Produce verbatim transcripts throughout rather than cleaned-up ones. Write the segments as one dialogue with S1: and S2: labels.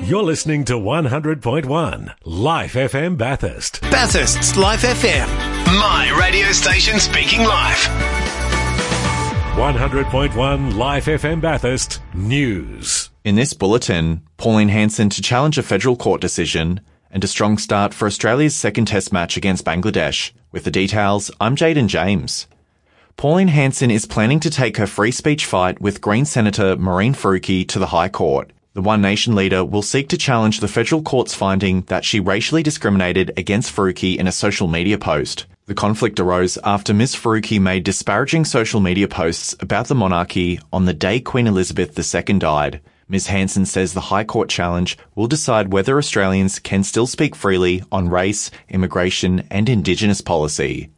S1: You're listening to one hundred point one Life F M Bathurst.
S2: Bathurst's Life F M. My radio station speaking life.
S1: one hundred point one Life F M Bathurst News.
S3: In this bulletin, Pauline Hanson to challenge a federal court decision and a strong start for Australia's second test match against Bangladesh. With the details, I'm Jaden James. Pauline Hanson is planning to take her free speech fight with Green Senator Mehreen Faruqi to the High Court. The One Nation leader will seek to challenge the federal court's finding that she racially discriminated against Faruqi in a social media post. The conflict arose after Miz Faruqi made disparaging social media posts about the monarchy on the day Queen Elizabeth the Second died. Miz Hanson says the High Court challenge will decide whether Australians can still speak freely on race, immigration and Indigenous policy.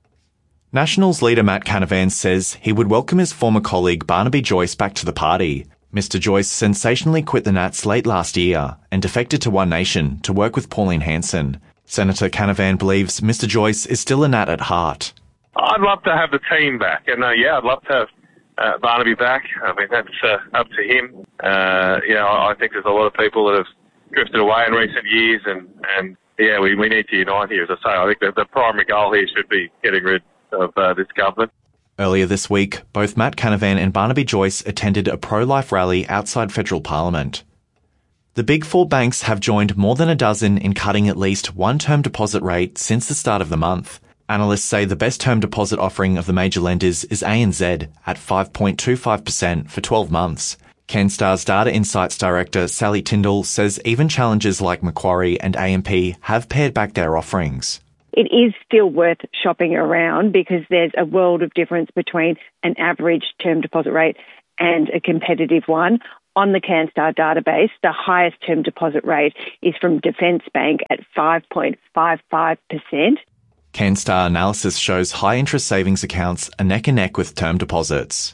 S3: Nationals leader Matt Canavan says he would welcome his former colleague Barnaby Joyce back to the party. Mister Joyce sensationally quit the Nats late last year and defected to One Nation to work with Pauline Hanson. Senator Canavan believes Mister Joyce is still a Nat at heart.
S4: I'd love to have the team back, and uh, yeah, I'd love to have uh, Barnaby back. I mean, that's uh, up to him. Uh, you know, I think there's a lot of people that have drifted away in recent years, and, and yeah, we, we need to unite here. As I say, I think that the primary goal here should be getting rid of uh, this government.
S3: Earlier this week, both Matt Canavan and Barnaby Joyce attended a pro-life rally outside federal parliament. The big four banks have joined more than a dozen in cutting at least one term deposit rate since the start of the month. Analysts say the best term deposit offering of the major lenders is A N Z at five point two five percent for twelve months. CanStar's Data Insights Director Sally Tyndall says even challengers like Macquarie and A M P have pared back their offerings.
S5: It is still worth shopping around because there's a world of difference between an average term deposit rate and a competitive one. On the CanStar database, the highest term deposit rate is from Defence Bank at five point five five percent.
S3: CanStar analysis shows high interest savings accounts are neck and neck with term deposits.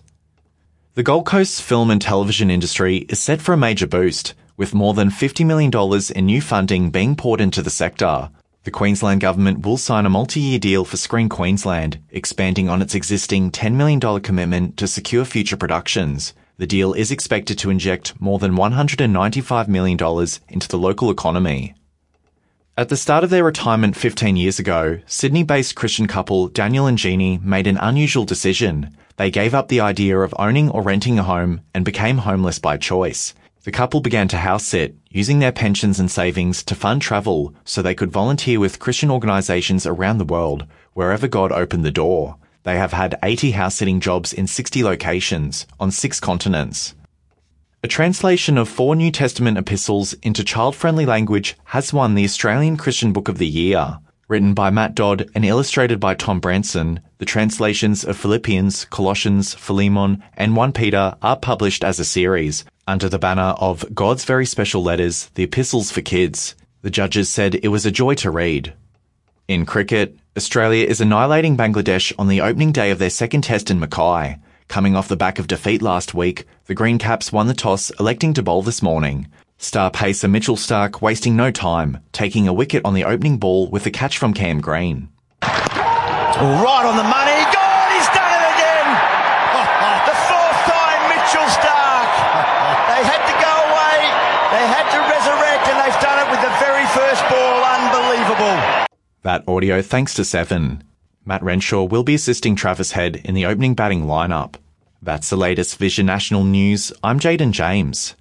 S3: The Gold Coast's film and television industry is set for a major boost, with more than fifty million dollars in new funding being poured into the sector. The Queensland Government will sign a multi-year deal for Screen Queensland, expanding on its existing ten million dollars commitment to secure future productions. The deal is expected to inject more than one hundred ninety-five million dollars into the local economy. At the start of their retirement fifteen years ago, Sydney-based Christian couple Daniel and Jeannie made an unusual decision. They gave up the idea of owning or renting a home and became homeless by choice. The couple began to house sit, using their pensions and savings to fund travel so they could volunteer with Christian organisations around the world, wherever God opened the door. They have had eighty house-sitting jobs in sixty locations, on six continents. A translation of four New Testament epistles into child-friendly language has won the Australian Christian Book of the Year. Written by Matt Dodd and illustrated by Tom Branson, the translations of Philippians, Colossians, Philemon, and First Peter are published as a series, under the banner of God's Very Special Letters, the Epistles for Kids. The judges said it was a joy to read. In cricket, Australia is annihilating Bangladesh on the opening day of their second test in Mackay. Coming off the back of defeat last week, the Green Caps won the toss, electing to bowl this morning. Star pacer Mitchell Starc wasting no time, taking a wicket on the opening ball with a catch from Cam Green.
S6: Right on the money. God, he's done it again! The fourth time, Mitchell Starc. They had to go away, they had to resurrect, and they've done it with the very first ball. Unbelievable.
S3: That audio thanks to Seven. Matt Renshaw will be assisting Travis Head in the opening batting lineup. That's the latest Vision National News. I'm Jaden James.